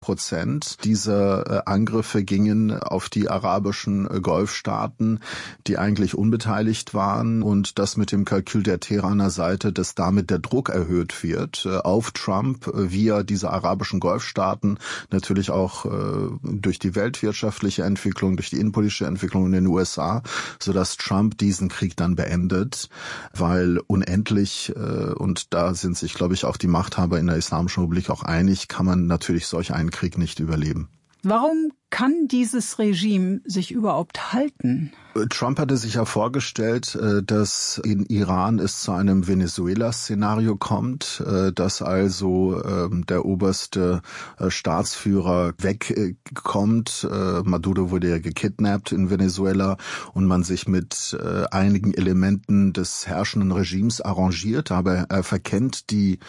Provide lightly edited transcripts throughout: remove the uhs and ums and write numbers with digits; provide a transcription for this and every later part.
15% dieser Angriffe gingen auf die arabischen Golfstaaten, die eigentlich unbeteiligt waren, und das mit dem Kalkül der Teheraner Seite, dass damit der Druck erhöht wird auf Trump via diese arabischen Golfstaaten, natürlich auch durch die weltwirtschaftliche Entwicklung, durch die innenpolitische Entwicklung in den USA, sodass Trump diesen Krieg dann beendet, weil unendlich, und da sind sich, glaube ich, auch die Machthaber in der Islamischen Republik auch einig, kann man natürlich solch einen Krieg nicht überleben. Warum kann dieses Regime sich überhaupt halten? Trump hatte sich ja vorgestellt, dass in Iran es zu einem Venezuela-Szenario kommt, dass also der oberste Staatsführer wegkommt. Maduro wurde ja gekidnappt in Venezuela und man sich mit einigen Elementen des herrschenden Regimes arrangiert, aber er verkennt die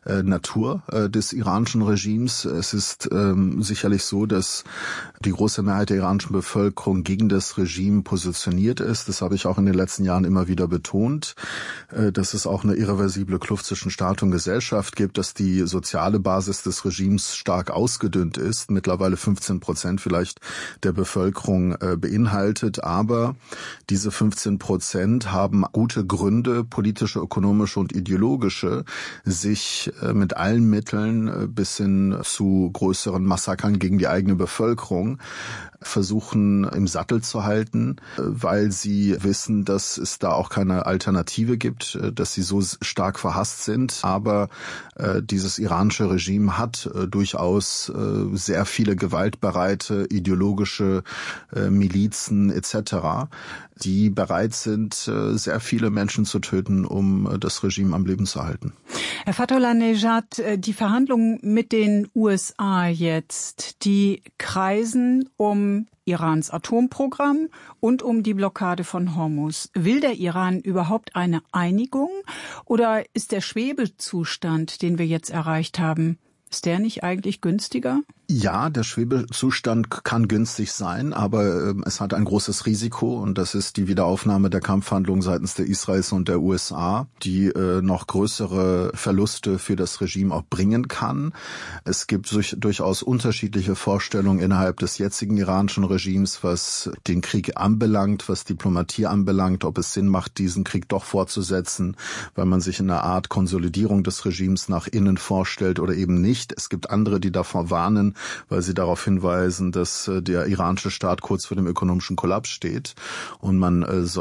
Natur des iranischen Regimes. Es ist sicherlich so, dass die große Mehrheit der iranischen Bevölkerung gegen das Regime positioniert ist. Das habe ich auch in den letzten Jahren immer wieder betont, dass es auch eine irreversible Kluft zwischen Staat und Gesellschaft gibt, dass die soziale Basis des Regimes stark ausgedünnt ist, mittlerweile 15% vielleicht der Bevölkerung beinhaltet. Aber diese 15% haben gute Gründe, politische, ökonomische und ideologische, sich mit allen Mitteln bis hin zu größeren Massakern gegen die eigene Bevölkerung versuchen im Sattel zu halten, weil sie wissen, dass es da auch keine Alternative gibt, dass sie so stark verhasst sind. Aber dieses iranische Regime hat durchaus sehr viele gewaltbereite ideologische Milizen etc., die bereit sind, sehr viele Menschen zu töten, um das Regime am Leben zu halten. Herr Fatoullah-Nejad, die Verhandlungen mit den USA jetzt, die kreisen um Irans Atomprogramm und um die Blockade von Hormuz. Will der Iran überhaupt eine Einigung oder ist der Schwebezustand, den wir jetzt erreicht haben, ist der nicht eigentlich günstiger? Ja, der Schwebezustand kann günstig sein, aber es hat ein großes Risiko und das ist die Wiederaufnahme der Kampfhandlungen seitens der Israels und der USA, die noch größere Verluste für das Regime auch bringen kann. Es gibt durchaus unterschiedliche Vorstellungen innerhalb des jetzigen iranischen Regimes, was den Krieg anbelangt, was Diplomatie anbelangt, ob es Sinn macht, diesen Krieg doch fortzusetzen, weil man sich in einer Art Konsolidierung des Regimes nach innen vorstellt oder eben nicht. Es gibt andere, die davor warnen, weil sie darauf hinweisen, dass der iranische Staat kurz vor dem ökonomischen Kollaps steht und man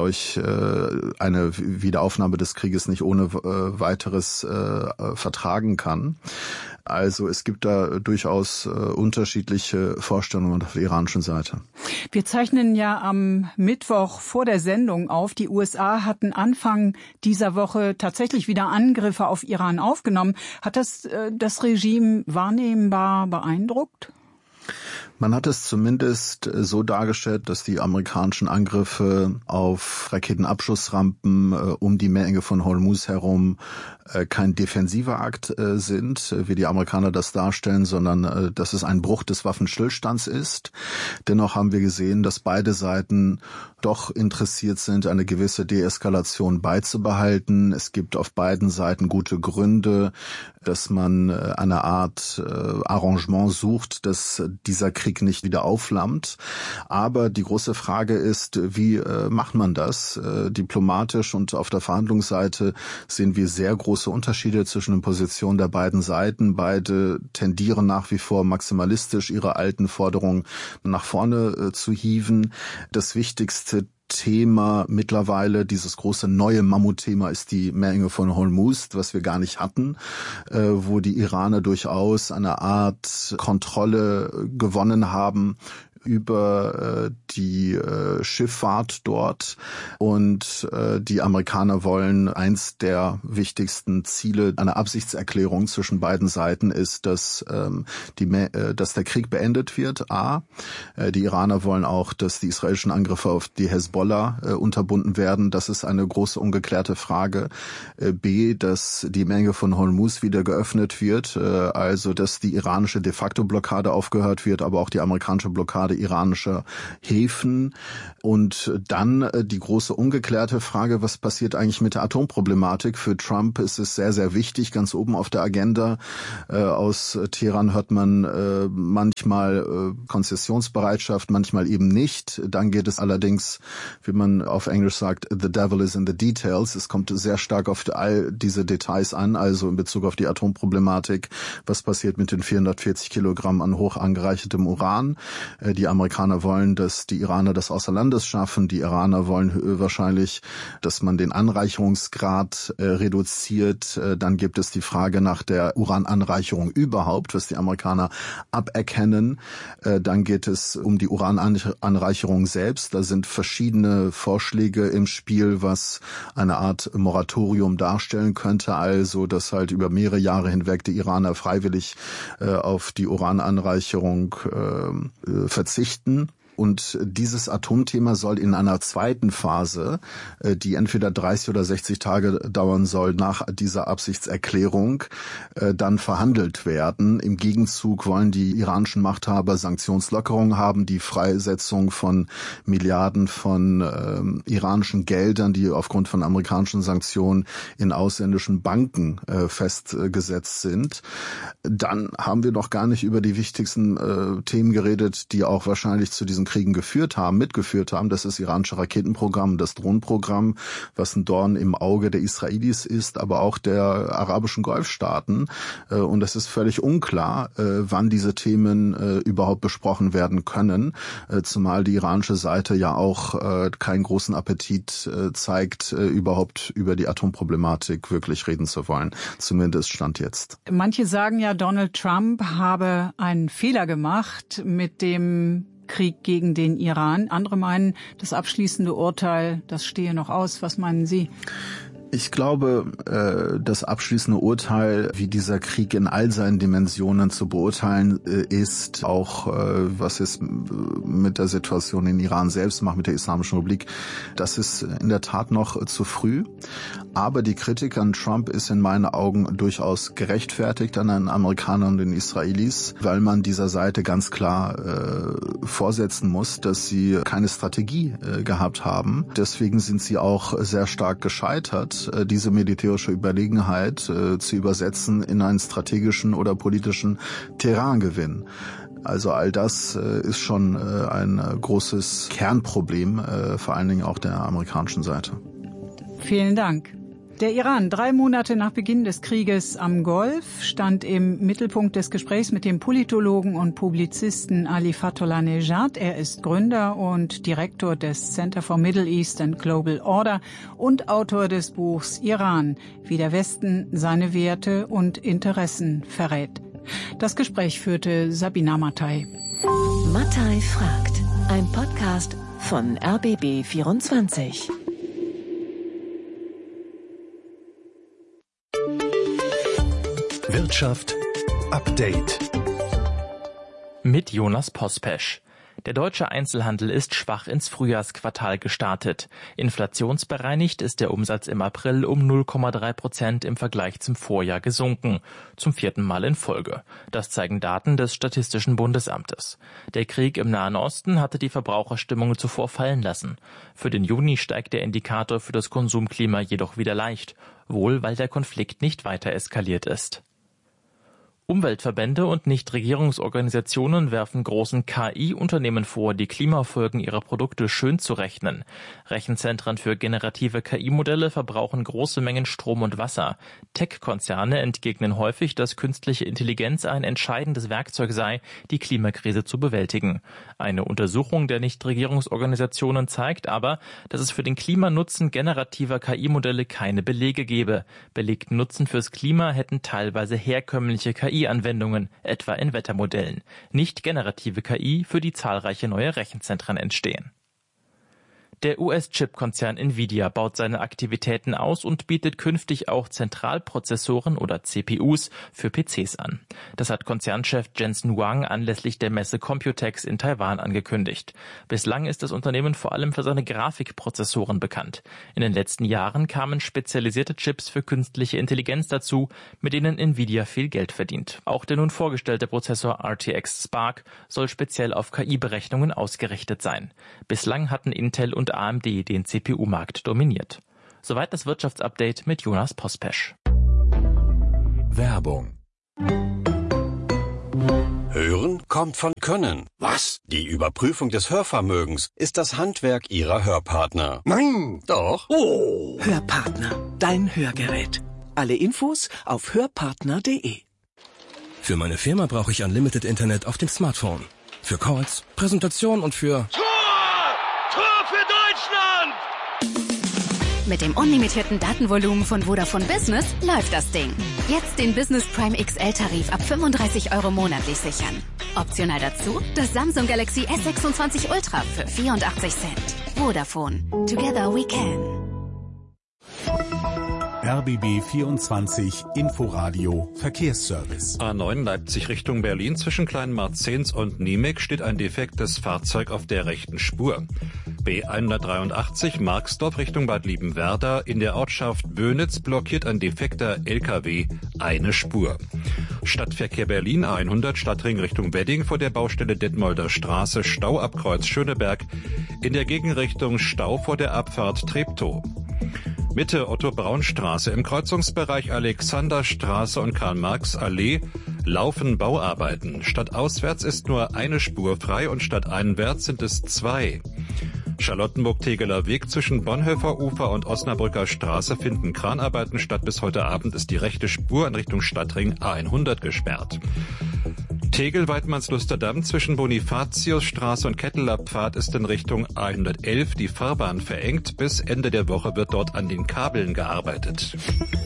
eine Wiederaufnahme des Krieges nicht ohne weiteres vertragen kann. Also es gibt da durchaus unterschiedliche Vorstellungen auf der iranischen Seite. Wir zeichnen ja am Mittwoch vor der Sendung auf. Die USA hatten Anfang dieser Woche tatsächlich wieder Angriffe auf Iran aufgenommen. Hat das Regime wahrnehmbar beeindruckt? Man hat es zumindest so dargestellt, dass die amerikanischen Angriffe auf Raketenabschussrampen um die Meerenge von Hormuz herum kein defensiver Akt sind, wie die Amerikaner das darstellen, sondern dass es ein Bruch des Waffenstillstands ist. Dennoch haben wir gesehen, dass beide Seiten doch interessiert sind, eine gewisse Deeskalation beizubehalten. Es gibt auf beiden Seiten gute Gründe, dass man eine Art Arrangement sucht, dass dieser Krieg nicht wieder aufflammt. Aber die große Frage ist, wie macht man das? Diplomatisch und auf der Verhandlungsseite sehen wir sehr große Unterschiede zwischen den Positionen der beiden Seiten. Beide tendieren nach wie vor maximalistisch, ihre alten Forderungen nach vorne zu hieven. Das wichtigste Thema mittlerweile, dieses große neue Mammutthema, ist die Meerenge von Hormuz, was wir gar nicht hatten, wo die Iraner durchaus eine Art Kontrolle gewonnen haben über die Schifffahrt dort und die Amerikaner wollen, eins der wichtigsten Ziele einer Absichtserklärung zwischen beiden Seiten ist, dass der Krieg beendet wird. A. Die Iraner wollen auch, dass die israelischen Angriffe auf die Hezbollah unterbunden werden. Das ist eine große ungeklärte Frage. B. Dass die Meerenge von Hormuz wieder geöffnet wird, also dass die iranische de facto Blockade aufgehört wird, aber auch die amerikanische Blockade Blockade iranischer Häfen. Und dann die große ungeklärte Frage, was passiert eigentlich mit der Atomproblematik? Für Trump ist es sehr, sehr wichtig, ganz oben auf der Agenda. Aus Teheran hört man manchmal Konzessionsbereitschaft, manchmal eben nicht. Dann geht es allerdings, wie man auf Englisch sagt, the devil is in the details. Es kommt sehr stark auf all diese Details an, also in Bezug auf die Atomproblematik. Was passiert mit den 440 Kilogramm an hoch angereichertem Uran? Die Amerikaner wollen, dass die Iraner das außer Landes schaffen. Die Iraner wollen wahrscheinlich, dass man den Anreicherungsgrad reduziert. Dann gibt es die Frage nach der Urananreicherung überhaupt, was die Amerikaner aberkennen. Dann geht es um die Urananreicherung selbst. Da sind verschiedene Vorschläge im Spiel, was eine Art Moratorium darstellen könnte. Also, dass halt über mehrere Jahre hinweg die Iraner freiwillig auf die Urananreicherung verzichten. Und dieses Atomthema soll in einer zweiten Phase, die entweder 30 oder 60 Tage dauern soll, nach dieser Absichtserklärung, dann verhandelt werden. Im Gegenzug wollen die iranischen Machthaber Sanktionslockerungen haben, die Freisetzung von Milliarden von iranischen Geldern, die aufgrund von amerikanischen Sanktionen in ausländischen Banken festgesetzt sind. Dann haben wir noch gar nicht über die wichtigsten Themen geredet, die auch wahrscheinlich zu diesen Kriegen mitgeführt haben. Das ist das iranische Raketenprogramm, das Drohnenprogramm, was ein Dorn im Auge der Israelis ist, aber auch der arabischen Golfstaaten. Und es ist völlig unklar, wann diese Themen überhaupt besprochen werden können, zumal die iranische Seite ja auch keinen großen Appetit zeigt, überhaupt über die Atomproblematik wirklich reden zu wollen. Zumindest Stand jetzt. Manche sagen ja, Donald Trump habe einen Fehler gemacht mit dem Krieg gegen den Iran. Andere meinen, das abschließende Urteil, das stehe noch aus. Was meinen Sie? Ich glaube, das abschließende Urteil, wie dieser Krieg in all seinen Dimensionen zu beurteilen ist, auch was es mit der Situation in Iran selbst macht, mit der Islamischen Republik, das ist in der Tat noch zu früh. Aber die Kritik an Trump ist in meinen Augen durchaus gerechtfertigt an den Amerikanern und den Israelis, weil man dieser Seite ganz klar vorsetzen muss, dass sie keine Strategie gehabt haben. Deswegen sind sie auch sehr stark gescheitert, diese militärische Überlegenheit zu übersetzen in einen strategischen oder politischen Terraingewinn. Also all das ist schon ein großes Kernproblem, vor allen Dingen auch der amerikanischen Seite. Vielen Dank. Der Iran, 3 Monate nach Beginn des Krieges am Golf, stand im Mittelpunkt des Gesprächs mit dem Politologen und Publizisten Ali Fatollah-Nejad. Er ist Gründer und Direktor des Center for Middle East and Global Order und Autor des Buchs Iran, wie der Westen seine Werte und Interessen verrät. Das Gespräch führte Sabina Mattei. Mattei fragt, ein Podcast von RBB24. Wirtschaft Update mit Jonas Pospesch. Der deutsche Einzelhandel ist schwach ins Frühjahrsquartal gestartet. Inflationsbereinigt ist der Umsatz im April um 0,3% im Vergleich zum Vorjahr gesunken. Zum 4. Mal in Folge. Das zeigen Daten des Statistischen Bundesamtes. Der Krieg im Nahen Osten hatte die Verbraucherstimmung zuvor fallen lassen. Für den Juni steigt der Indikator für das Konsumklima jedoch wieder leicht. Wohl, weil der Konflikt nicht weiter eskaliert ist. Umweltverbände und Nichtregierungsorganisationen werfen großen KI-Unternehmen vor, die Klimafolgen ihrer Produkte schön zu rechnen. Rechenzentren für generative KI-Modelle verbrauchen große Mengen Strom und Wasser. Tech-Konzerne entgegnen häufig, dass künstliche Intelligenz ein entscheidendes Werkzeug sei, die Klimakrise zu bewältigen. Eine Untersuchung der Nichtregierungsorganisationen zeigt aber, dass es für den Klimanutzen generativer KI-Modelle keine Belege gebe. Belegten Nutzen fürs Klima hätten teilweise herkömmliche KI-Anwendungen, etwa in Wettermodellen, nicht generative KI, für die zahlreiche neue Rechenzentren entstehen. Der US-Chip-Konzern Nvidia baut seine Aktivitäten aus und bietet künftig auch Zentralprozessoren oder CPUs für PCs an. Das hat Konzernchef Jensen Huang anlässlich der Messe Computex in Taiwan angekündigt. Bislang ist das Unternehmen vor allem für seine Grafikprozessoren bekannt. In den letzten Jahren kamen spezialisierte Chips für künstliche Intelligenz dazu, mit denen Nvidia viel Geld verdient. Auch der nun vorgestellte Prozessor RTX Spark soll speziell auf KI-Berechnungen ausgerichtet sein. Bislang hatten Intel und AMD den CPU-Markt dominiert. Soweit das Wirtschaftsupdate mit Jonas Pospesch. Werbung. Hören kommt von Können. Was? Die Überprüfung des Hörvermögens ist das Handwerk Ihrer Hörpartner. Nein, doch. Oh. Hörpartner, dein Hörgerät. Alle Infos auf hörpartner.de. Für meine Firma brauche ich Unlimited Internet auf dem Smartphone. Für Calls, Präsentation und für... Tor für Deutschland! Mit dem unlimitierten Datenvolumen von Vodafone Business läuft das Ding. Jetzt den Business Prime XL-Tarif ab 35 € monatlich sichern. Optional dazu das Samsung Galaxy S26 Ultra für 84 Cent. Vodafone. Together we can. RBB 24 Inforadio Verkehrsservice. A9 Leipzig Richtung Berlin zwischen Kleinmarzens und Niemek steht ein defektes Fahrzeug auf der rechten Spur. B183 Marxdorf Richtung Bad Liebenwerda in der Ortschaft Böhnitz blockiert ein defekter LKW eine Spur. Stadtverkehr Berlin A100 Stadtring Richtung Wedding vor der Baustelle Detmolder Straße Stau ab Kreuz Schöneberg, in der Gegenrichtung Stau vor der Abfahrt Treptow. Mitte Otto-Braun-Straße im Kreuzungsbereich Alexanderstraße und Karl-Marx-Allee laufen Bauarbeiten. Stadtauswärts ist nur eine Spur frei und stadteinwärts sind es zwei. Charlottenburg-Tegeler Weg zwischen Bonhoeffer Ufer und Osnabrücker Straße finden Kranarbeiten statt. Bis heute Abend ist die rechte Spur in Richtung Stadtring A100 gesperrt. Tegel-Weidmannslusterdamm zwischen Bonifatiusstraße und Ketteler Pfad ist in Richtung A111 die Fahrbahn verengt. Bis Ende der Woche wird dort an den Kabeln gearbeitet.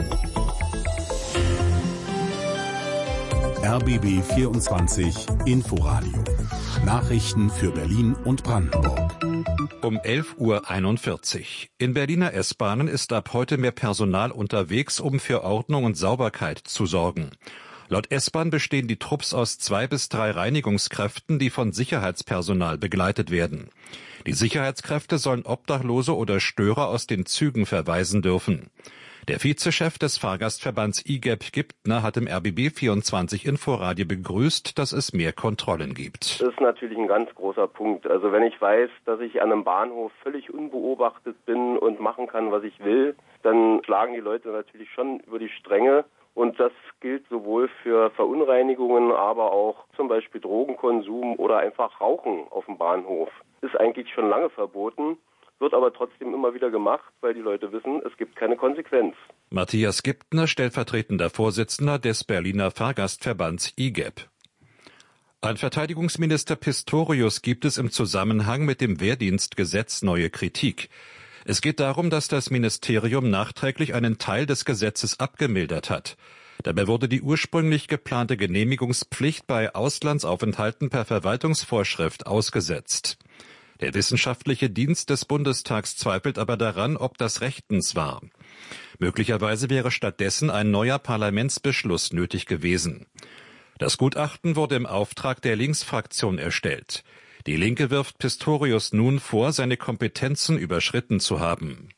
RBB 24 Inforadio. Nachrichten für Berlin und Brandenburg. Um 11:41 Uhr. In Berliner S-Bahnen ist ab heute mehr Personal unterwegs, um für Ordnung und Sauberkeit zu sorgen. Laut S-Bahn bestehen die Trupps aus 2 bis 3 Reinigungskräften, die von Sicherheitspersonal begleitet werden. Die Sicherheitskräfte sollen Obdachlose oder Störer aus den Zügen verweisen dürfen. Der Vizechef des Fahrgastverbands IGEP Gibtner hat im RBB 24 Inforadio begrüßt, dass es mehr Kontrollen gibt. Das ist natürlich ein ganz großer Punkt. Also wenn ich weiß, dass ich an einem Bahnhof völlig unbeobachtet bin und machen kann, was ich will, dann schlagen die Leute natürlich schon über die Stränge. Und das gilt sowohl für Verunreinigungen, aber auch zum Beispiel Drogenkonsum oder einfach Rauchen auf dem Bahnhof. Ist eigentlich schon lange verboten, wird aber trotzdem immer wieder gemacht, weil die Leute wissen, es gibt keine Konsequenz. Matthias Gibtner, stellvertretender Vorsitzender des Berliner Fahrgastverbands IGEP. An Verteidigungsminister Pistorius gibt es im Zusammenhang mit dem Wehrdienstgesetz neue Kritik. Es geht darum, dass das Ministerium nachträglich einen Teil des Gesetzes abgemildert hat. Dabei wurde die ursprünglich geplante Genehmigungspflicht bei Auslandsaufenthalten per Verwaltungsvorschrift ausgesetzt. Der wissenschaftliche Dienst des Bundestags zweifelt aber daran, ob das rechtens war. Möglicherweise wäre stattdessen ein neuer Parlamentsbeschluss nötig gewesen. Das Gutachten wurde im Auftrag der Linksfraktion erstellt. Die Linke wirft Pistorius nun vor, seine Kompetenzen überschritten zu haben.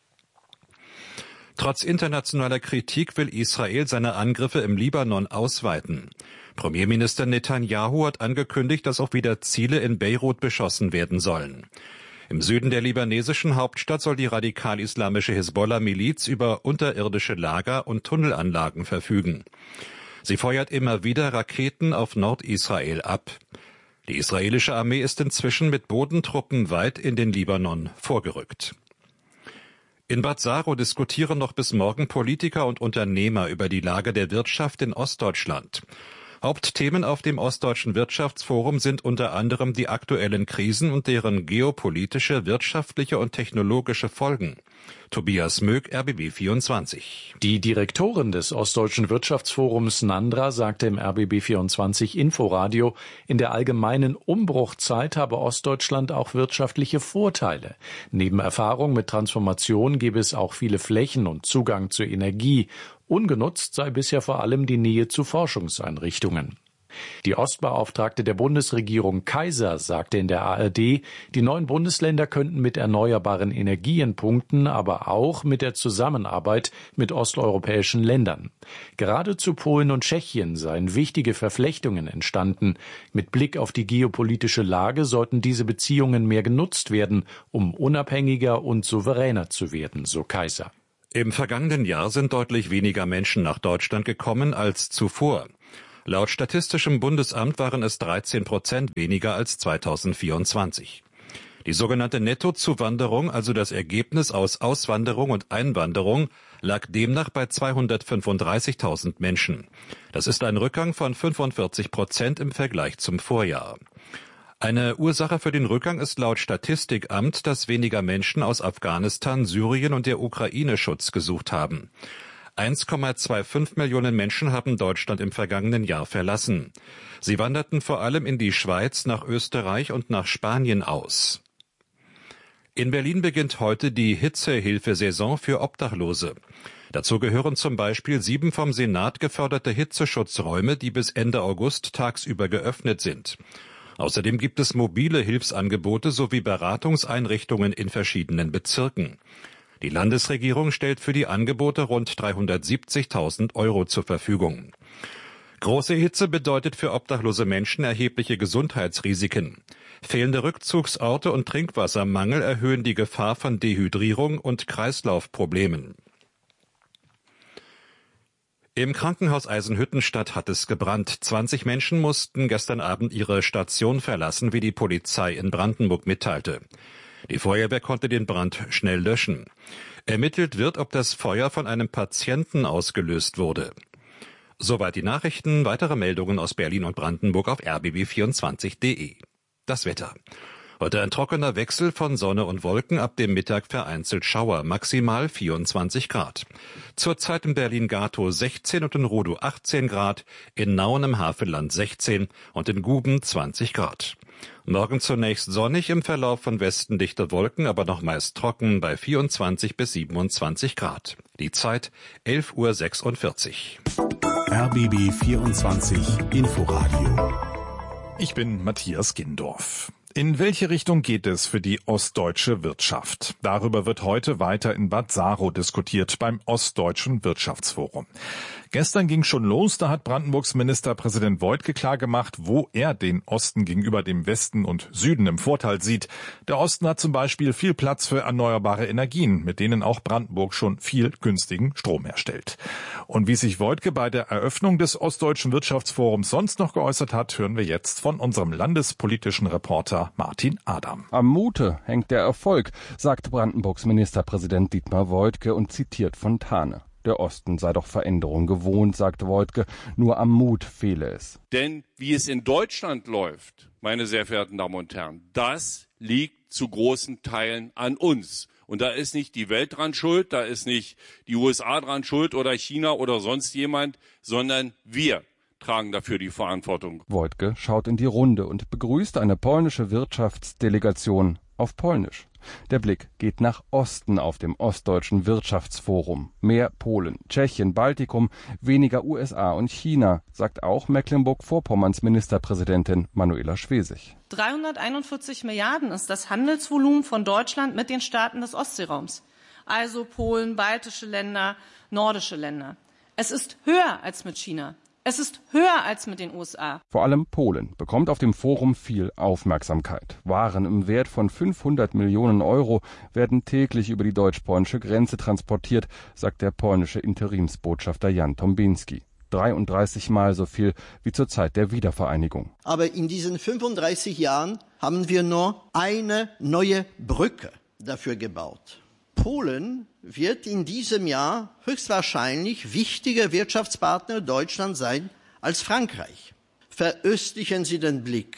Trotz internationaler Kritik will Israel seine Angriffe im Libanon ausweiten. Premierminister Netanyahu hat angekündigt, dass auch wieder Ziele in Beirut beschossen werden sollen. Im Süden der libanesischen Hauptstadt soll die radikal-islamische Hisbollah-Miliz über unterirdische Lager und Tunnelanlagen verfügen. Sie feuert immer wieder Raketen auf Nordisrael ab. Die israelische Armee ist inzwischen mit Bodentruppen weit in den Libanon vorgerückt. In Bad Saro diskutieren noch bis morgen Politiker und Unternehmer über die Lage der Wirtschaft in Ostdeutschland. Hauptthemen auf dem Ostdeutschen Wirtschaftsforum sind unter anderem die aktuellen Krisen und deren geopolitische, wirtschaftliche und technologische Folgen. Tobias Möck, RBB 24. Die Direktorin des Ostdeutschen Wirtschaftsforums Nandra sagte im RBB 24 Inforadio, in der allgemeinen Umbruchzeit habe Ostdeutschland auch wirtschaftliche Vorteile. Neben Erfahrung mit Transformation gebe es auch viele Flächen und Zugang zur Energie. Ungenutzt sei bisher vor allem die Nähe zu Forschungseinrichtungen. Die Ostbeauftragte der Bundesregierung Kaiser sagte in der ARD, die neuen Bundesländer könnten mit erneuerbaren Energien punkten, aber auch mit der Zusammenarbeit mit osteuropäischen Ländern. Gerade zu Polen und Tschechien seien wichtige Verflechtungen entstanden. Mit Blick auf die geopolitische Lage sollten diese Beziehungen mehr genutzt werden, um unabhängiger und souveräner zu werden, so Kaiser. Im vergangenen Jahr sind deutlich weniger Menschen nach Deutschland gekommen als zuvor. Laut Statistischem Bundesamt waren es 13% weniger als 2024. Die sogenannte Nettozuwanderung, also das Ergebnis aus Auswanderung und Einwanderung, lag demnach bei 235.000 Menschen. Das ist ein Rückgang von 45% im Vergleich zum Vorjahr. Eine Ursache für den Rückgang ist laut Statistikamt, dass weniger Menschen aus Afghanistan, Syrien und der Ukraine Schutz gesucht haben. 1,25 Millionen Menschen haben Deutschland im vergangenen Jahr verlassen. Sie wanderten vor allem in die Schweiz, nach Österreich und nach Spanien aus. In Berlin beginnt heute die Hitzehilfesaison für Obdachlose. Dazu gehören zum Beispiel 7 vom Senat geförderte Hitzeschutzräume, die bis Ende August tagsüber geöffnet sind. Außerdem gibt es mobile Hilfsangebote sowie Beratungseinrichtungen in verschiedenen Bezirken. Die Landesregierung stellt für die Angebote rund 370.000 € zur Verfügung. Große Hitze bedeutet für obdachlose Menschen erhebliche Gesundheitsrisiken. Fehlende Rückzugsorte und Trinkwassermangel erhöhen die Gefahr von Dehydrierung und Kreislaufproblemen. Im Krankenhaus Eisenhüttenstadt hat es gebrannt. 20 Menschen mussten gestern Abend ihre Station verlassen, wie die Polizei in Brandenburg mitteilte. Die Feuerwehr konnte den Brand schnell löschen. Ermittelt wird, ob das Feuer von einem Patienten ausgelöst wurde. Soweit die Nachrichten. Weitere Meldungen aus Berlin und Brandenburg auf rbb24.de. Das Wetter. Heute ein trockener Wechsel von Sonne und Wolken, ab dem Mittag vereinzelt Schauer, maximal 24 Grad. Zurzeit in Berlin-Gatow 16 und in Rudow 18 Grad, in Nauen im Havelland 16 und in Guben 20 Grad. Morgen zunächst sonnig, im Verlauf von Westen dichte Wolken, aber noch meist trocken bei 24 bis 27 Grad. Die Zeit 11:46 Uhr. RBB 24 Inforadio. Ich bin Matthias Gindorf. In welche Richtung geht es für die ostdeutsche Wirtschaft? Darüber wird heute weiter in Bad Saarow diskutiert beim Ostdeutschen Wirtschaftsforum. Gestern ging schon los, da hat Brandenburgs Ministerpräsident Woidke klargemacht, wo er den Osten gegenüber dem Westen und Süden im Vorteil sieht. Der Osten hat zum Beispiel viel Platz für erneuerbare Energien, mit denen auch Brandenburg schon viel günstigen Strom herstellt. Und wie sich Woidke bei der Eröffnung des Ostdeutschen Wirtschaftsforums sonst noch geäußert hat, hören wir jetzt von unserem landespolitischen Reporter Martin Adam. Am Mute hängt der Erfolg, sagt Brandenburgs Ministerpräsident Dietmar Woidke und zitiert Fontane. Der Osten sei doch Veränderung gewohnt, sagt Woidke, nur am Mut fehle es. Denn wie es in Deutschland läuft, meine sehr verehrten Damen und Herren, das liegt zu großen Teilen an uns. Und da ist nicht die Welt dran schuld, da ist nicht die USA dran schuld oder China oder sonst jemand, sondern wir tragen dafür die Verantwortung. Woidke schaut in die Runde und begrüßt eine polnische Wirtschaftsdelegation auf Polnisch. Der Blick geht nach Osten auf dem Ostdeutschen Wirtschaftsforum. Mehr Polen, Tschechien, Baltikum, weniger USA und China, sagt auch Mecklenburg-Vorpommerns Ministerpräsidentin Manuela Schwesig. 341 Milliarden ist das Handelsvolumen von Deutschland mit den Staaten des Ostseeraums. Also Polen, baltische Länder, nordische Länder. Es ist höher als mit China. Es ist höher als mit den USA. Vor allem Polen bekommt auf dem Forum viel Aufmerksamkeit. Waren im Wert von 500 Millionen € werden täglich über die deutsch-polnische Grenze transportiert, sagt der polnische Interimsbotschafter Jan Tombinski. 33 Mal so viel wie zur Zeit der Wiedervereinigung. Aber in diesen 35 Jahren haben wir nur eine neue Brücke dafür gebaut. Polen wird in diesem Jahr höchstwahrscheinlich wichtiger Wirtschaftspartner Deutschlands sein als Frankreich. veröstlichen Sie den Blick.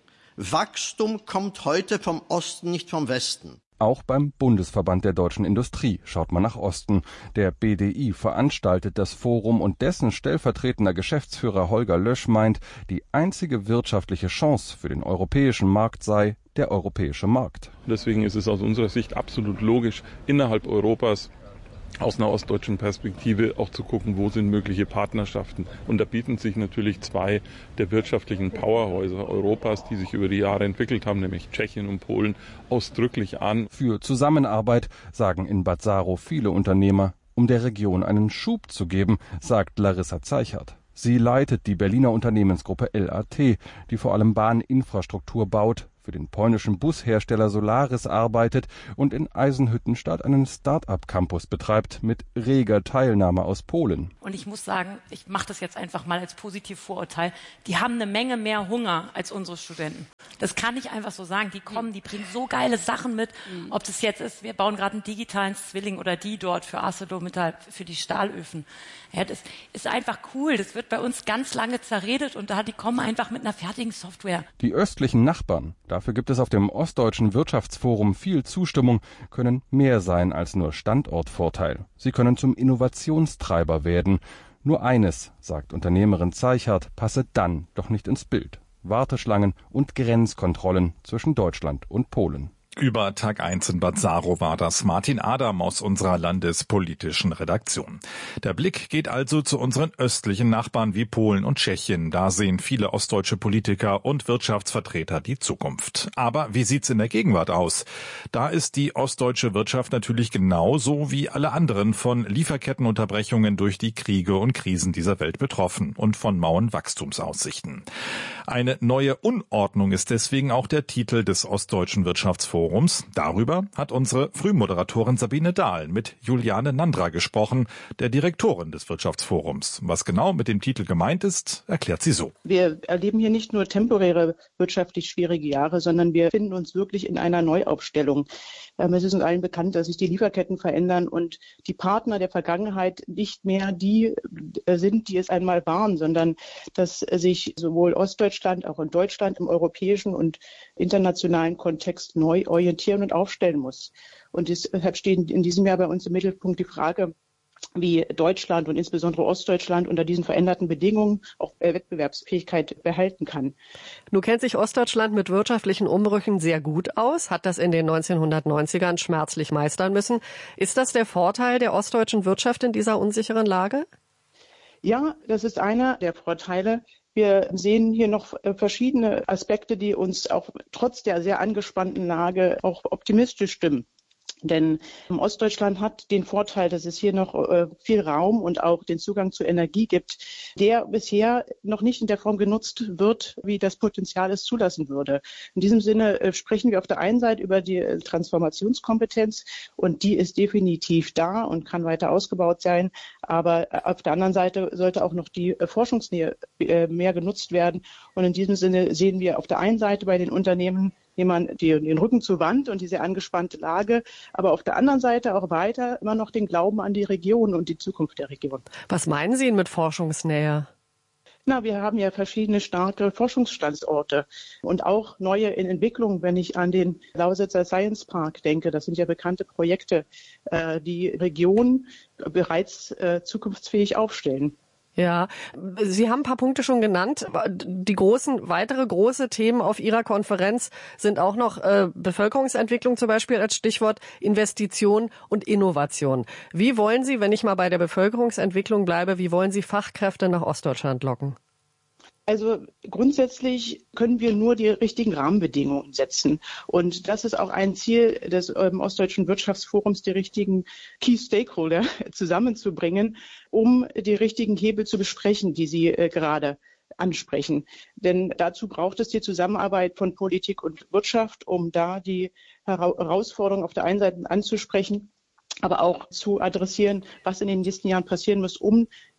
Wachstum kommt heute vom Osten, nicht vom Westen. Auch beim Bundesverband der deutschen Industrie schaut man nach Osten. Der BDI veranstaltet das Forum und dessen stellvertretender Geschäftsführer Holger Lösch meint, die einzige wirtschaftliche Chance für den europäischen Markt sei der europäische Markt. Deswegen ist es aus unserer Sicht absolut logisch, innerhalb Europas aus einer ostdeutschen Perspektive auch zu gucken, wo sind mögliche Partnerschaften. Und da bieten sich natürlich zwei der wirtschaftlichen Powerhäuser Europas, die sich über die Jahre entwickelt haben, nämlich Tschechien und Polen, ausdrücklich an. Für Zusammenarbeit sagen in Bad Saro viele Unternehmer, um der Region einen Schub zu geben, sagt Larissa Zeichert. Sie leitet die Berliner Unternehmensgruppe LAT, die vor allem Bahninfrastruktur baut, für den polnischen Bushersteller Solaris arbeitet und in Eisenhüttenstadt einen Start-up-Campus betreibt mit reger Teilnahme aus Polen. Und ich muss sagen, ich mache das jetzt einfach mal als Positivvorurteil, die haben eine Menge mehr Hunger als unsere Studenten. Das kann ich einfach so sagen. Die kommen, die bringen so geile Sachen mit, ob das jetzt ist, wir bauen gerade einen digitalen Zwilling oder die dort für ArcelorMittal, für die Stahlöfen. Ja, das ist einfach cool. Das wird bei uns ganz lange zerredet und die kommen einfach mit einer fertigen Software. Die östlichen Nachbarn, dafür gibt es auf dem Ostdeutschen Wirtschaftsforum viel Zustimmung, können mehr sein als nur Standortvorteil. Sie können zum Innovationstreiber werden. Nur eines, sagt Unternehmerin Zeichert, passe dann doch nicht ins Bild: Warteschlangen und Grenzkontrollen zwischen Deutschland und Polen. Über Tag 1 in Bad Saro war das Martin Adam aus unserer landespolitischen Redaktion. Der Blick geht also zu unseren östlichen Nachbarn wie Polen und Tschechien. Da sehen viele ostdeutsche Politiker und Wirtschaftsvertreter die Zukunft. Aber wie sieht's in der Gegenwart aus? Da ist die ostdeutsche Wirtschaft natürlich genauso wie alle anderen von Lieferkettenunterbrechungen durch die Kriege und Krisen dieser Welt betroffen und von mauen Wachstumsaussichten. Eine neue Unordnung ist deswegen auch der Titel des Ostdeutschen Wirtschaftsforums. Darüber hat unsere Frühmoderatorin Sabine Dahl mit Juliane Nandra gesprochen, der Direktorin des Wirtschaftsforums. Was genau mit dem Titel gemeint ist, erklärt sie so. Wir erleben hier nicht nur temporäre wirtschaftlich schwierige Jahre, sondern wir finden uns wirklich in einer Neuaufstellung. Es ist uns allen bekannt, dass sich die Lieferketten verändern und die Partner der Vergangenheit nicht mehr die sind, die es einmal waren, sondern dass sich sowohl Ostdeutschland, auch in Deutschland im europäischen und internationalen Kontext neu orientieren und aufstellen muss. Und deshalb stehen in diesem Jahr bei uns im Mittelpunkt die Frage, wie Deutschland und insbesondere Ostdeutschland unter diesen veränderten Bedingungen auch Wettbewerbsfähigkeit behalten kann. Nun kennt sich Ostdeutschland mit wirtschaftlichen Umbrüchen sehr gut aus, hat das in den 1990ern schmerzlich meistern müssen. Ist das der Vorteil der ostdeutschen Wirtschaft in dieser unsicheren Lage? Ja, das ist einer der Vorteile. Wir sehen hier noch verschiedene Aspekte, die uns auch trotz der sehr angespannten Lage auch optimistisch stimmen. Denn Ostdeutschland hat den Vorteil, dass es hier noch viel Raum und auch den Zugang zu Energie gibt, der bisher noch nicht in der Form genutzt wird, wie das Potenzial es zulassen würde. In diesem Sinne sprechen wir auf der einen Seite über die Transformationskompetenz und die ist definitiv da und kann weiter ausgebaut sein. Aber auf der anderen Seite sollte auch noch die Forschungsnähe mehr genutzt werden. Und in diesem Sinne sehen wir auf der einen Seite bei den Unternehmen jemand den Rücken zur Wand und diese angespannte Lage, aber auf der anderen Seite auch weiter immer noch den Glauben an die Region und die Zukunft der Region. Was meinen Sie mit Forschungsnähe? Wir haben ja verschiedene starke Forschungsstandorte und auch neue in Entwicklung, wenn ich an den Lausitzer Science Park denke. Das sind ja bekannte Projekte, die Region bereits zukunftsfähig aufstellen. Ja, Sie haben ein paar Punkte schon genannt. Die weitere große Themen auf Ihrer Konferenz sind auch noch Bevölkerungsentwicklung zum Beispiel als Stichwort, Investition und Innovation. Wie wollen Sie, wenn ich mal bei der Bevölkerungsentwicklung bleibe, wie wollen Sie Fachkräfte nach Ostdeutschland locken? Also grundsätzlich können wir nur die richtigen Rahmenbedingungen setzen. Und das ist auch ein Ziel des Ostdeutschen Wirtschaftsforums, die richtigen Key Stakeholder zusammenzubringen, um die richtigen Hebel zu besprechen, die Sie gerade ansprechen. Denn dazu braucht es die Zusammenarbeit von Politik und Wirtschaft, um da die Herausforderungen auf der einen Seite anzusprechen, aber auch zu adressieren, was in den nächsten Jahren passieren muss, um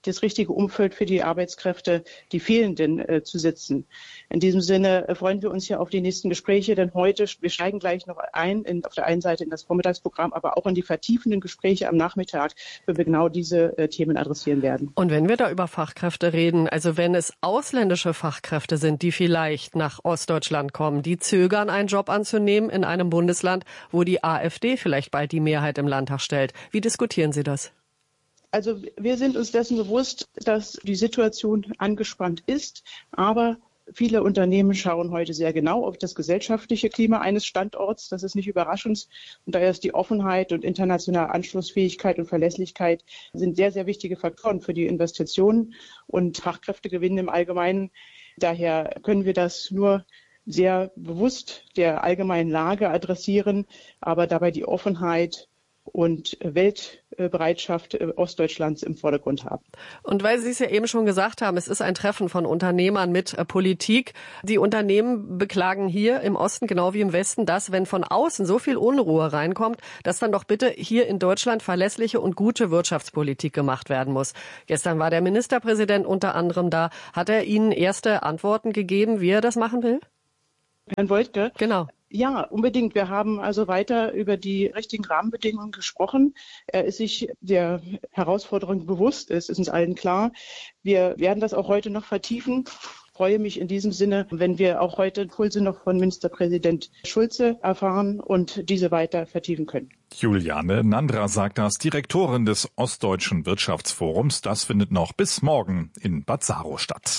das richtige Umfeld für die Arbeitskräfte, die fehlenden, zu setzen. In diesem Sinne freuen wir uns ja auf die nächsten Gespräche, denn heute, wir steigen gleich noch auf der einen Seite in das Vormittagsprogramm, aber auch in die vertiefenden Gespräche am Nachmittag, wo wir genau diese Themen adressieren werden. Und wenn wir da über Fachkräfte reden, also wenn es ausländische Fachkräfte sind, die vielleicht nach Ostdeutschland kommen, die zögern, einen Job anzunehmen in einem Bundesland, wo die AfD vielleicht bald die Mehrheit im Landtag stellt. Wie diskutieren Sie das? Also wir sind uns dessen bewusst, dass die Situation angespannt ist, aber viele Unternehmen schauen heute sehr genau auf das gesellschaftliche Klima eines Standorts. Das ist nicht überraschend. Und daher ist die Offenheit und internationale Anschlussfähigkeit und Verlässlichkeit sind sehr, sehr wichtige Faktoren für die Investitionen und Fachkräftegewinn im Allgemeinen. Daher können wir das nur sehr bewusst der allgemeinen Lage adressieren, aber dabei die Offenheit und Weltbereitschaft Ostdeutschlands im Vordergrund haben. Und weil Sie es ja eben schon gesagt haben, es ist ein Treffen von Unternehmern mit Politik. Die Unternehmen beklagen hier im Osten genau wie im Westen, dass, wenn von außen so viel Unruhe reinkommt, dass dann doch bitte hier in Deutschland verlässliche und gute Wirtschaftspolitik gemacht werden muss. Gestern war der Ministerpräsident unter anderem da. Hat er Ihnen erste Antworten gegeben, wie er das machen will? Herrn Woidke? Genau. Ja, unbedingt. Wir haben also weiter über die richtigen Rahmenbedingungen gesprochen. Er ist sich der Herausforderung bewusst, es ist uns allen klar. Wir werden das auch heute noch vertiefen. Ich freue mich in diesem Sinne, wenn wir auch heute Impulse noch von Ministerpräsident Schulze erfahren und diese weiter vertiefen können. Juliane Nandra sagt das, Direktorin des Ostdeutschen Wirtschaftsforums. Das findet noch bis morgen in Bad Saro statt.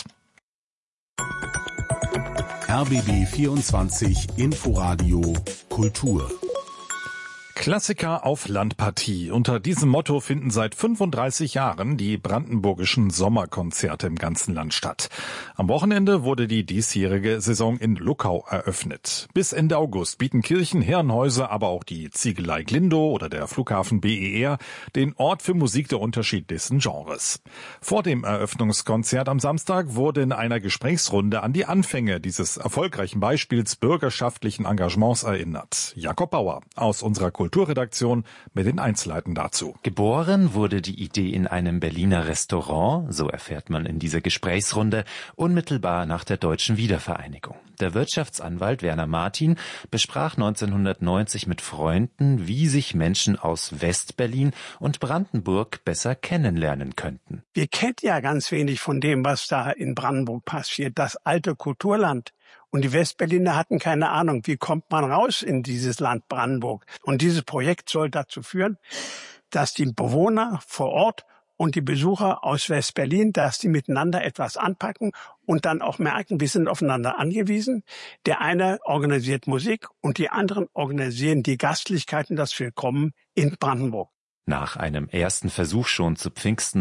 RBB 24 Inforadio Kultur. Klassiker auf Landpartie. Unter diesem Motto finden seit 35 Jahren die brandenburgischen Sommerkonzerte im ganzen Land statt. Am Wochenende wurde die diesjährige Saison in Luckau eröffnet. Bis Ende August bieten Kirchen, Herrenhäuser, aber auch die Ziegelei Glindow oder der Flughafen BER den Ort für Musik der unterschiedlichsten Genres. Vor dem Eröffnungskonzert am Samstag wurde in einer Gesprächsrunde an die Anfänge dieses erfolgreichen Beispiels bürgerschaftlichen Engagements erinnert. Jakob Bauer aus unserer Kulturredaktion mit den Einzelheiten dazu. Geboren wurde die Idee in einem Berliner Restaurant, so erfährt man in dieser Gesprächsrunde, unmittelbar nach der deutschen Wiedervereinigung. Der Wirtschaftsanwalt Werner Martin besprach 1990 mit Freunden, wie sich Menschen aus Westberlin und Brandenburg besser kennenlernen könnten. Wir kennen ja ganz wenig von dem, was da in Brandenburg passiert, das alte Kulturland. Und die Westberliner hatten keine Ahnung, wie kommt man raus in dieses Land Brandenburg. Und dieses Projekt soll dazu führen, dass die Bewohner vor Ort und die Besucher aus Westberlin, dass die miteinander etwas anpacken und dann auch merken, wir sind aufeinander angewiesen. Der eine organisiert Musik und die anderen organisieren die Gastlichkeiten, das Willkommen in Brandenburg. Nach einem ersten Versuch schon zu Pfingsten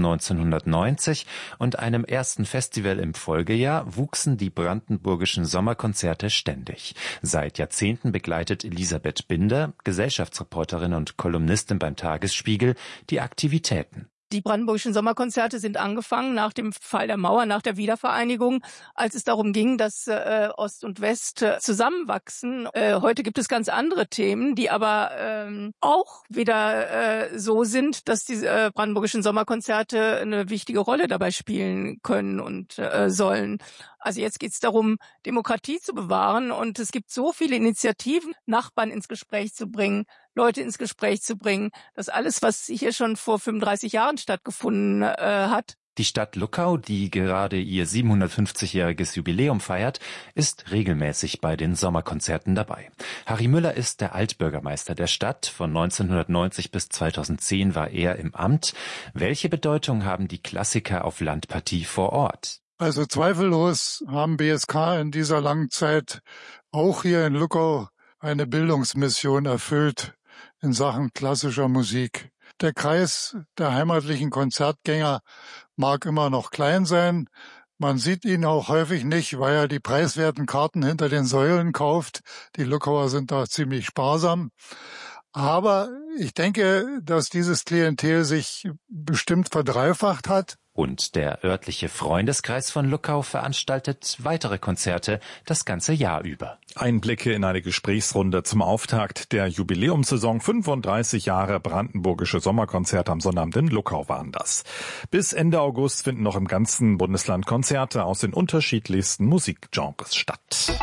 1990 und einem ersten Festival im Folgejahr wuchsen die brandenburgischen Sommerkonzerte ständig. Seit Jahrzehnten begleitet Elisabeth Binder, Gesellschaftsreporterin und Kolumnistin beim Tagesspiegel, die Aktivitäten. Die brandenburgischen Sommerkonzerte sind angefangen nach dem Fall der Mauer, nach der Wiedervereinigung, als es darum ging, dass Ost und West zusammenwachsen. Heute gibt es ganz andere Themen, die aber auch wieder so sind, dass die brandenburgischen Sommerkonzerte eine wichtige Rolle dabei spielen können und sollen. Also jetzt geht es darum, Demokratie zu bewahren und es gibt so viele Initiativen, Nachbarn ins Gespräch zu bringen, Leute ins Gespräch zu bringen. Das alles, was hier schon vor 35 Jahren stattgefunden hat. Die Stadt Luckau, die gerade ihr 750-jähriges Jubiläum feiert, ist regelmäßig bei den Sommerkonzerten dabei. Harry Müller ist der Altbürgermeister der Stadt. Von 1990 bis 2010 war er im Amt. Welche Bedeutung haben die Klassiker auf Landpartie vor Ort? Also zweifellos haben BSK in dieser langen Zeit auch hier in Luckau eine Bildungsmission erfüllt in Sachen klassischer Musik. Der Kreis der heimatlichen Konzertgänger mag immer noch klein sein. Man sieht ihn auch häufig nicht, weil er die preiswerten Karten hinter den Säulen kauft. Die Luckauer sind da ziemlich sparsam. Aber ich denke, dass dieses Klientel sich bestimmt verdreifacht hat. Und der örtliche Freundeskreis von Luckau veranstaltet weitere Konzerte das ganze Jahr über. Einblicke in eine Gesprächsrunde zum Auftakt der Jubiläumssaison. 35 Jahre brandenburgische Sommerkonzerte am Sonnabend in Luckau waren das. Bis Ende August finden noch im ganzen Bundesland Konzerte aus den unterschiedlichsten Musikgenres statt.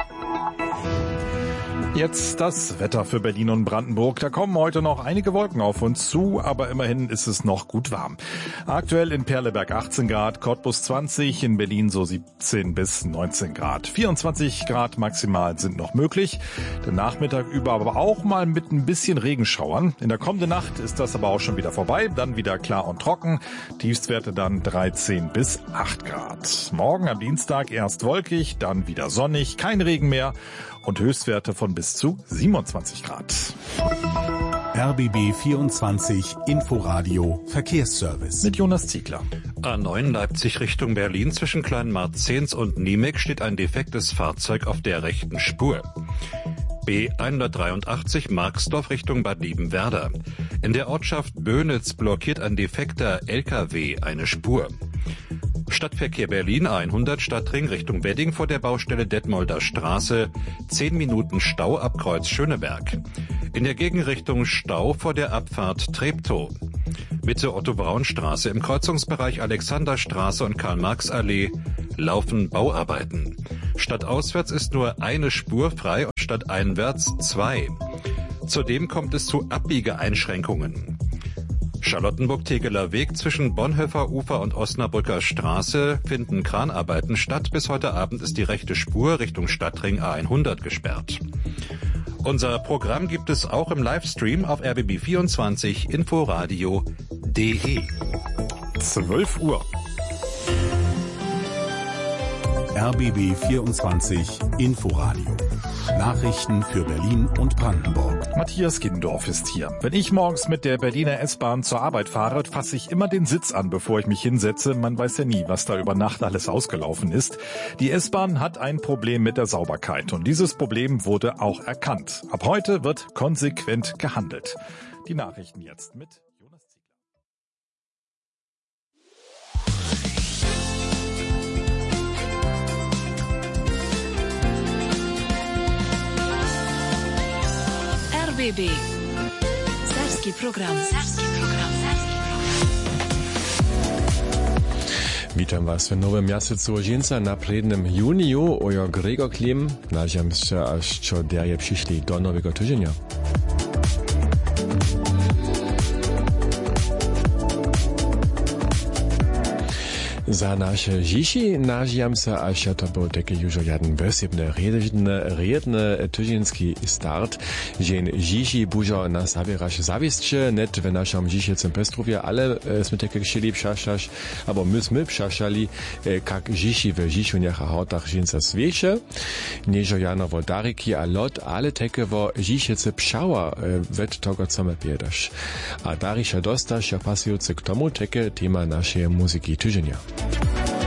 Jetzt das Wetter für Berlin und Brandenburg. Da kommen heute noch einige Wolken auf uns zu, aber immerhin ist es noch gut warm. Aktuell in Perleberg 18 Grad, Cottbus 20, in Berlin so 17 bis 19 Grad. 24 Grad maximal sind noch möglich. Den Nachmittag über aber auch mal mit ein bisschen Regenschauern. In der kommenden Nacht ist das aber auch schon wieder vorbei, dann wieder klar und trocken. Tiefstwerte dann 13 bis 8 Grad. Morgen am Dienstag erst wolkig, dann wieder sonnig, kein Regen mehr und Höchstwerte von bis zu 27 Grad. RBB 24 Inforadio Verkehrsservice. Mit Jonas Ziegler. A9 Leipzig Richtung Berlin zwischen Kleinmarzens und Niemek steht ein defektes Fahrzeug auf der rechten Spur. B183 Marxdorf Richtung Bad Liebenwerda. In der Ortschaft Böhnitz blockiert ein defekter LKW eine Spur. Stadtverkehr Berlin 100 Stadtring Richtung Wedding vor der Baustelle Detmolder Straße. 10 Minuten Stau ab Kreuz Schöneberg. In der Gegenrichtung Stau vor der Abfahrt Treptow. Mitte Otto-Braun-Straße im Kreuzungsbereich Alexanderstraße und Karl-Marx-Allee laufen Bauarbeiten. Stadtauswärts ist nur eine Spur frei und stadteinwärts 2. Zudem kommt es zu Abbiegeeinschränkungen. Charlottenburg-Tegeler Weg zwischen Bonhoeffer Ufer und Osnabrücker Straße finden Kranarbeiten statt. Bis heute Abend ist die rechte Spur Richtung Stadtring A100 gesperrt. Unser Programm gibt es auch im Livestream auf rbb24 inforadio.de. 12 Uhr. RBB 24 Inforadio. Nachrichten für Berlin und Brandenburg. Matthias Gindorf ist hier. Wenn ich morgens mit der Berliner S-Bahn zur Arbeit fahre, fasse ich immer den Sitz an, bevor ich mich hinsetze. Man weiß ja nie, was da über Nacht alles ausgelaufen ist. Die S-Bahn hat ein Problem mit der Sauberkeit und dieses Problem wurde auch erkannt. Ab heute wird konsequent gehandelt. Die Nachrichten jetzt mit Jonas Ziegler. RBB. Serbski program. Witam Was w nowym mjesecu łożieńca na prednym juniju. Ojo Gregor Klim. Nadziam się, aż co derje przyszli do nowego tygodnia. Za naše žiši nažijam se, až to był taki już jeden wysebny, redny tydzienski start, że žiši bužo na zabieraš zawisće, net w naszym žišicem Pestrówie, ale sme takie chcieli pšašaš, abo my pšašali, kak žiši w žišuniach a hautach žinca svieše, niežo jano vodariki a lot, ale takie wo žišice pšała wet togo, co me piedaš. A dariša dostaš, ja pasujúce k tomu, takie tema naszej muzyki tydzienia.